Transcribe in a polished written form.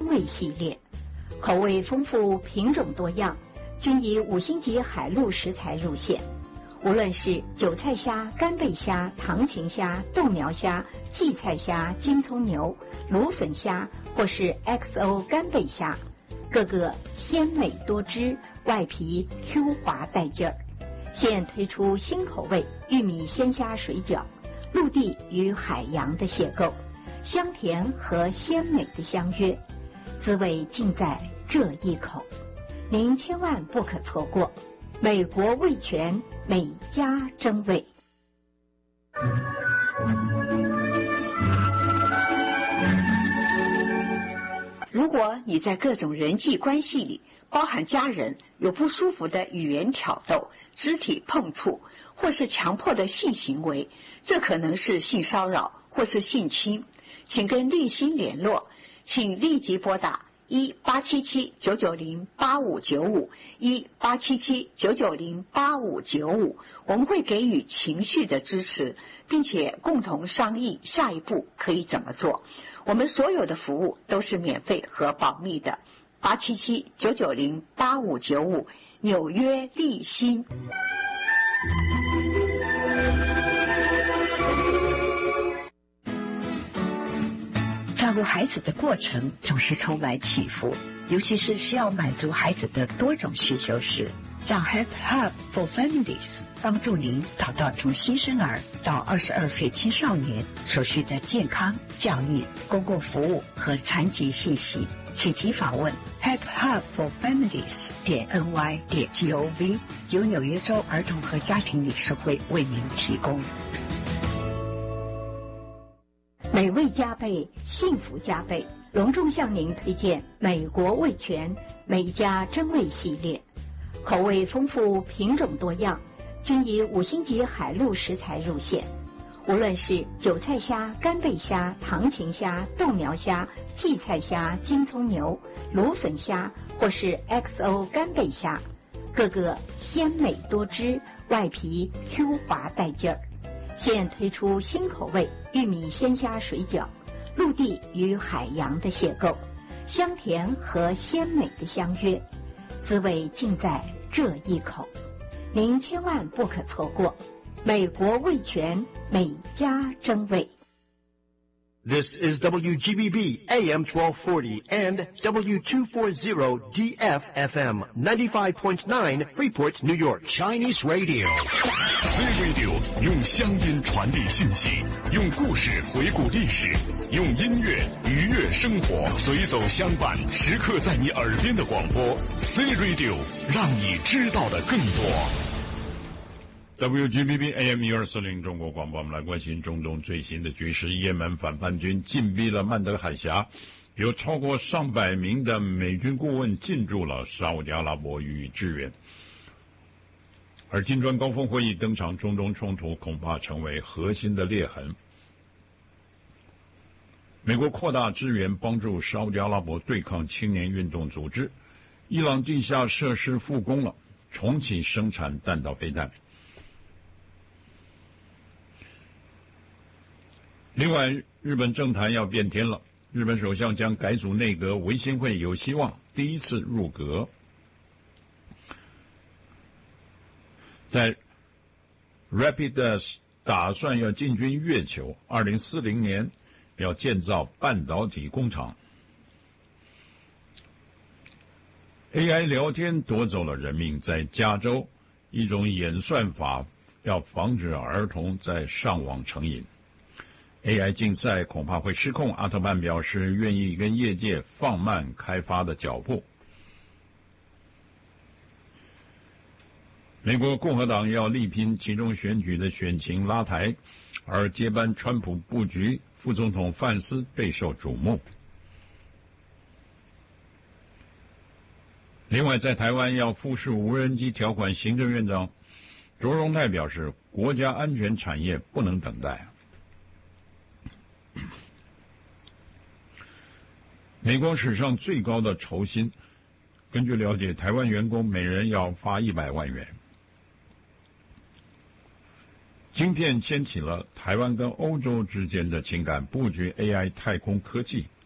味系列，口味丰富，品种多样，均以5星级海陆食材入线。无论是韭菜虾、干贝虾、唐芹虾、豆苗虾、荠菜虾、金葱牛、芦笋虾，或是 XO 干贝虾，个个鲜美多汁，外皮 Q 滑带劲儿。现推出新口味玉米鲜虾水饺，陆地与海洋的邂逅，香甜和鲜美的相约，滋味尽在这一口，您千万不可错过。美国味全，每家争味。 如果你在各种人际关系里，包含家人，有不舒服的语言挑逗、肢体碰触，或是强迫的性行为，这可能是性骚扰或是性侵，请跟立新联络，请立即拨打1-877-990-8595，1-877-990-8595，我们会给予情绪的支持，并且共同商议下一步可以怎么做。我们所有的服务都是免费和保密的。877-990-8595，纽约立新。照顾孩子的过程总是充满起伏，尤其是需要满足孩子的多种需求时，让 Help Hub for Families 帮助您找到从新生儿到22岁青少年所需的健康、教育、公共服务和残疾信息，请即访问 helphubforfamilies.ny.gov， 由纽约州儿童和家庭理事会为您提供。 美味加倍，幸福加倍，隆重向您推荐美国味全每家真味系列，口味丰富，品种多样，均以5星级海陆食材入线。无论是韭菜虾、干贝虾、唐芹虾、豆苗虾、荠菜虾、金葱牛、芦笋虾，或是 XO 干贝虾，个个鲜美多汁，外皮 Q 滑带劲儿。现推出新口味玉米鲜虾水饺，陆地与海洋的邂逅，香甜和鲜美的相约，滋味尽在这一口，您千万不可错过。美国味全，每家争味。 This is WGBB AM 1240 and W240 DFFM 95.9 Freeport, New York. Chinese Radio. C Radio 用乡音传递信息，用故事回顾历史，用音乐愉悦生活，随走相伴，时刻在你耳边的广播。C Radio 让你知道的更多。 WGBB AM 1240中国广播，我们来关心中东最新的局势。也门反叛军禁闭了曼德海峡，有超过上百名的美军顾问进驻了沙烏地阿拉伯予以支援。而金砖高峰会议登场，中东冲突恐怕成为核心的裂痕。美国扩大支援帮助沙烏地阿拉伯对抗青年运动组织。伊朗地下设施复工了，重启生产弹道飞弹。另外，日本政坛要变天了，日本首相将改组内阁，维新会有希望第一次入阁。在 Rapidus 打算要进军月球，2040年要建造半导体工厂。AI 聊天夺走了人命，在加州，一种演算法要防止儿童在上网成瘾。AI 竞赛恐怕会失控，阿特曼表示愿意跟业界放慢开发的脚步。美国共和党要力拼其中选举的选情拉抬，而接班川普布局副总统范斯备受瞩目。另外，在台湾要复试无人机条款，行政院长卓荣泰表示，国家安全产业不能等待。美国史上最高的酬薪，根据了解，台湾员工每人要发100万元。晶片牵起了台湾跟欧洲之间的情感，布局 AI 太空科技。